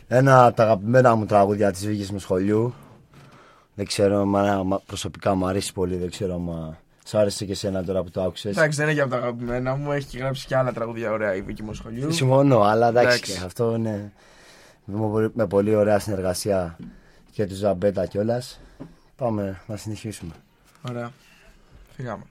Ένα από τα αγαπημένα μου τραγούδια της Βίκης μου σχολείου. Δεν ξέρω, προσωπικά μου αρέσει πολύ. Δεν ξέρω, σ' άρεσε και εσένα τώρα που το άκουσες. Εντάξει, δεν είναι για από τα αγαπημένα μου. Έχει γράψει και άλλα τραγούδια ωραία η Βίκη μου σχολείου. Συμφωνώ, αλλά εντάξει. Αυτό είναι με πολύ ωραία συνεργασία και του Ζαμπέτα κιόλας. Πάμε να συνεχίσουμε. Ωραία. Φύγαμε.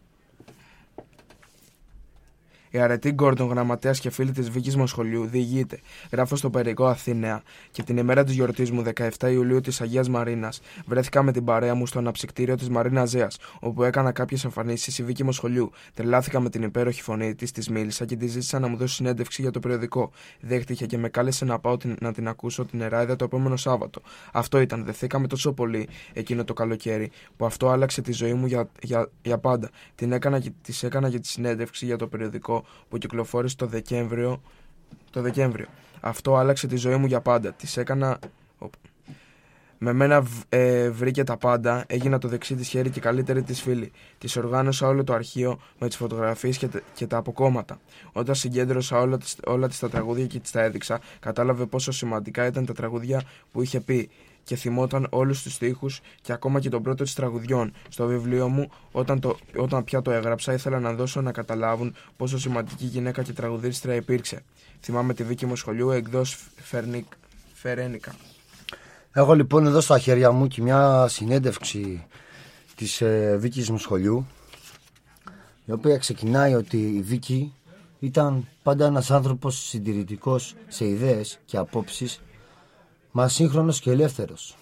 Η αρετή Γκόρντον, γραμματέας και φίλη της Βίκης μου σχολείου, διηγείται. Γράφω στο περιοδικό Αθηναία και την ημέρα της γιορτής μου, 17 Ιουλίου της Αγίας Μαρίνας, βρέθηκα με την παρέα μου στο αναψυκτήριο της Μαρίνα Ζέας, όπου έκανα κάποιες εμφανίσεις η Βίκη μου σχολείου. Τρελάθηκα με την υπέροχη φωνή της, της μίλησα και τη ζήτησα να μου δώσει συνέντευξη για το περιοδικό. Δέχτηκε και με κάλεσε να πάω να την ακούσω την Εράιδα το επόμενο Σάββατο. Αυτό ήταν. Δεθήκαμε τόσο πολύ εκείνο το καλοκαίρι, που αυτό άλλαξε τη ζωή μου για πάντα. Της έκανα και τη συνέντευξη για το περιοδικό που κυκλοφόρησε το Δεκέμβριο. Αυτό άλλαξε τη ζωή μου για πάντα. Της έκανα... Με μένα βρήκε τα πάντα, έγινα το δεξί της χέρι και καλύτερη της φίλη. Της οργάνωσα όλο το αρχείο με τις φωτογραφίες και τα αποκόμματα. Όταν συγκέντρωσα όλα της τα τραγούδια και της τα έδειξα, κατάλαβε πόσο σημαντικά ήταν τα τραγούδια που είχε πει και θυμόταν όλους τους στίχους και ακόμα και τον πρώτο της τραγουδιών. Στο βιβλίο μου, όταν πια το έγραψα, ήθελα να δώσω να καταλάβουν πόσο σημαντική γυναίκα και τραγουδίστρια υπήρξε. Θυμάμαι τη Βίκη μου σχολείου, εκδός Φερένικα. Έχω λοιπόν εδώ στα χέρια μου και μια συνέντευξη της Βίκης μου σχολείου, η οποία ξεκινάει ότι η Βίκη ήταν πάντα ένας άνθρωπος συντηρητικός σε ιδέες και απόψεις, μα σύγχρονος και ελεύθερος.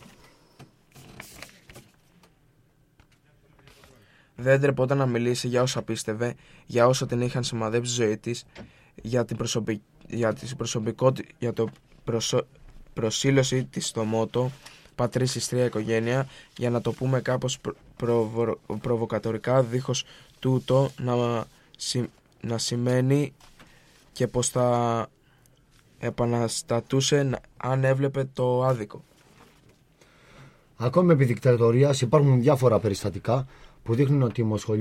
Δεν τρεπόταν να μιλήσει για όσα πίστευε, για όσα την είχαν σημαδέψει στη ζωή της, για το προσήλωση της στο μότο πατρίς, ιστρία, οικογένεια, για να το πούμε κάπως προβοκατορικά, δίχως τούτο να σημαίνει και πως θα επαναστατούσε αν έβλεπε το άδικο. Ακόμη επί δικτατορίας υπάρχουν διάφορα περιστατικά που δείχνουν ότι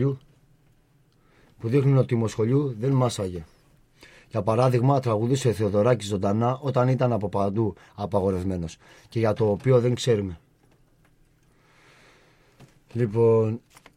η Μοσχολιού δεν μάσαγε. Για παράδειγμα, τραγουδούσε ο Θεοδωράκης ζωντανά όταν ήταν από παντού απαγορευμένος και για το οποίο δεν ξέρουμε. Λοιπόν,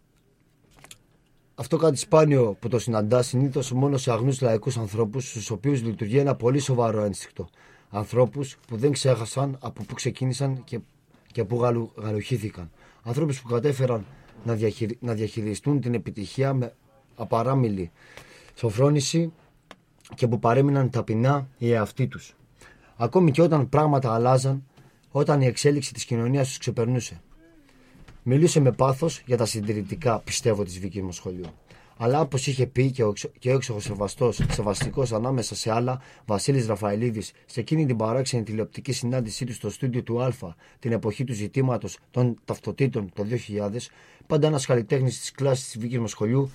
αυτό κάτι σπάνιο που το συναντά συνήθως μόνο σε αγνούς λαϊκούς ανθρώπους, στους οποίους λειτουργεί ένα πολύ σοβαρό ένστικτο. Ανθρώπους που δεν ξέχασαν από πού ξεκίνησαν και πού γαλουχήθηκαν. Ανθρώπους που κατέφεραν να διαχειριστούν την επιτυχία με απαράμιλη σοφρόνηση και που παρέμειναν ταπεινά οι εαυτοί τους. Ακόμη και όταν πράγματα αλλάζαν, όταν η εξέλιξη της κοινωνίας τους ξεπερνούσε. Μιλούσε με πάθος για τα συντηρητικά, πιστεύω, της Βίκης μου σχολείου. Αλλά όπως είχε πει και ο έξοχος σεβαστικός ανάμεσα σε άλλα, Βασίλης Ραφαηλίδης, σε εκείνη την παράξενη τηλεοπτική συνάντησή του στο στούντιο του Α, την εποχή του ζητήματος των ταυτοτήτων το 2000, πάντα ένας καλλιτέχνης της κλάσης της Βίκης μου σχολείου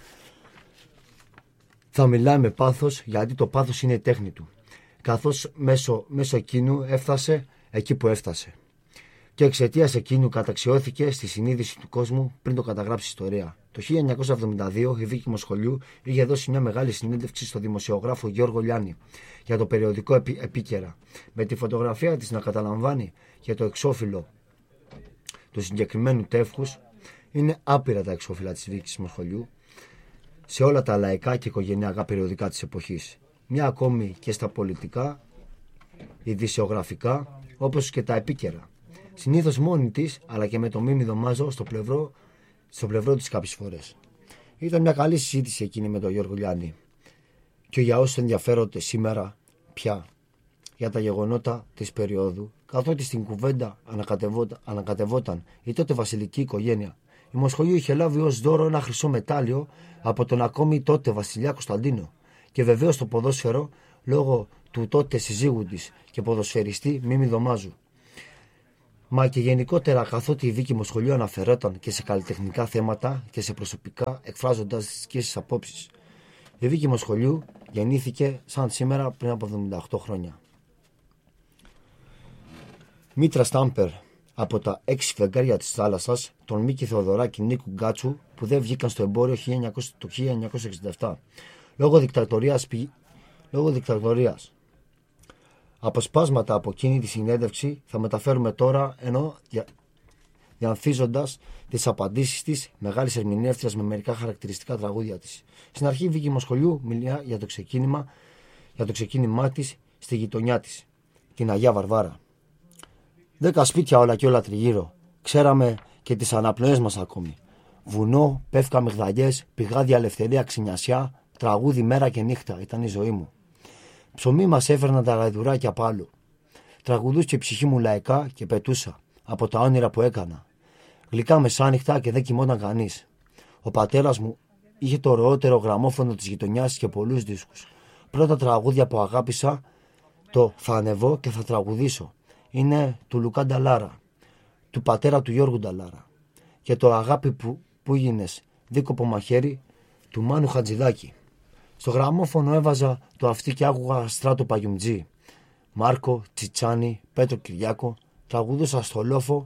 θα μιλάει με πάθος, γιατί το πάθος είναι η τέχνη του. Καθώς μέσω εκείνου έφτασε εκεί που έφτασε. Και εξαιτίας εκείνου καταξιώθηκε στη συνείδηση του κόσμου πριν το καταγράψει ιστορία. Το 1972 η Βίκη μου σχολείου είχε δώσει μια μεγάλη συνέντευξη στο δημοσιογράφο Γιώργο Λιάννη για το περιοδικό Επίκαιρα, με τη φωτογραφία της να καταλαμβάνει για το εξώφυλλο του συγκεκριμένου τεύχους. Είναι άπειρα τα εξώφυλλα της Βίκης μου σχολείου σε όλα τα λαϊκά και οικογενειακά περιοδικά της εποχής. Μια ακόμη και στα πολιτικά, ειδησιογραφικά, όπως και τα επίκαιρα. Συνήθως μόνη της, αλλά και με το Μίμη Δωμάζο στο πλευρό της κάποιες φορές. Ήταν μια καλή συζήτηση εκείνη με τον Γιώργο Λιάννη. Και για όσους ενδιαφέρονται σήμερα πια για τα γεγονότα της περίοδου, καθότι στην κουβέντα ανακατευόταν η τότε βασιλική οικογένεια, η Μοσχολιού είχε λάβει ως δώρο ένα χρυσό μετάλλιο από τον ακόμη τότε βασιλιά Κωνσταντίνο. Και βεβαίως το ποδόσφαιρο λόγω του τότε συζύγου της και ποδοσφαιριστή Μίμη Δωμάζου. Μα και γενικότερα, καθότι η Βίκη μου σχολείου αναφερόταν και σε καλλιτεχνικά θέματα και σε προσωπικά, εκφράζοντας τις δικές απόψεις. Η Βίκη μου σχολείου γεννήθηκε σαν σήμερα πριν από 78 χρόνια. Μήτρα Στάμπερ από τα 6 φεγγάρια της θάλασσας, τον Μίκη Θεοδωράκη Νίκου Γκάτσου, που δεν βγήκαν στο εμπόριο το 1967 λόγω δικτατορίας. Αποσπάσματα από εκείνη τη συνέντευξη θα μεταφέρουμε τώρα, ενώ διανθίζοντας τις απαντήσεις της μεγάλης ερμηνεύτριας με μερικά χαρακτηριστικά τραγούδια της. Στην αρχή η Βίκη Μοσχολιού μιλά για το ξεκίνημά της στη γειτονιά της, την Αγία Βαρβάρα. 10 σπίτια όλα και όλα τριγύρω. Ξέραμε και τις αναπνοές μας ακόμη. Βουνό, πεύκα μυγδαλιές, πηγάδια, ελευθερία, ξυνιασιά, τραγούδι μέρα και νύχτα ήταν η ζωή μου. Ψωμί μας έφερναν τα γαϊδουράκια πάλου. Τραγουδούσε η ψυχή μου λαϊκά και πετούσα από τα όνειρα που έκανα. Γλυκά μεσάνυχτα και δεν κοιμόταν κανείς. Ο πατέρας μου είχε το ωραιότερο γραμμόφωνο της γειτονιάς και πολλούς δίσκους. Πρώτα τραγούδια που αγάπησα, το «Θα ανεβώ και θα τραγουδήσω», είναι του Λουκά Νταλάρα, του πατέρα του Γιώργου Νταλάρα, και το «Αγάπη που γίνες δίκοπο μαχαίρι» του Μάνου Χατζηδάκη. Στο γραμμόφωνο έβαζα το «Αυτή» και άκουγα Στράτο Παγιουμτζή, Μάρκο, Τσιτσάνι, Πέτρο Κυριάκο. Τραγουδούσα στο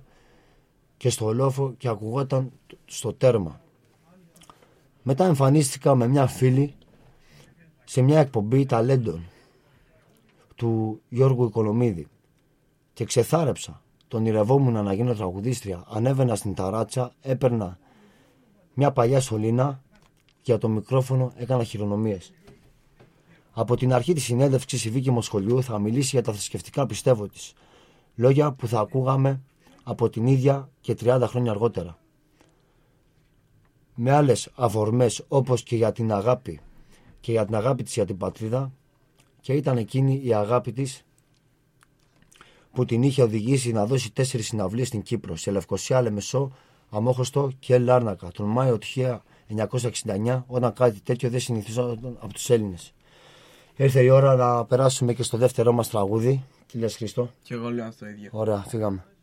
λόφο και ακουγόταν στο τέρμα. Μετά εμφανίστηκα με μια φίλη σε μια εκπομπή ταλέντων του Γιώργου Οικονομίδη και ξεθάρεψα. Τον ονειρευόμουν να γίνω τραγουδίστρια. Ανέβαινα στην ταράτσα, έπαιρνα μια παλιά σωλήνα και για το μικρόφωνο έκανα χειρονομίες. Από την αρχή της συνέντευξης η Βίκη Μοσχολιού θα μιλήσει για τα θρησκευτικά πιστεύω της. Λόγια που θα ακούγαμε από την ίδια και 30 χρόνια αργότερα. Με άλλες αφορμές, όπως και για την αγάπη της για την πατρίδα, και ήταν εκείνη η αγάπη της που την είχε οδηγήσει να δώσει 4 συναυλίες στην Κύπρο, σε Λευκοσία, Λεμεσό, Αμόχωστο και Λάρνακα, τον Μάιο του 1969, όταν κάτι τέτοιο δεν συνηθιζόταν από τους Έλληνες. Ήρθε η ώρα να περάσουμε και στο δεύτερό μας τραγούδι. Τι λες, Χρήστο? Και εγώ λέω το ίδιο. Ωραία, φύγαμε.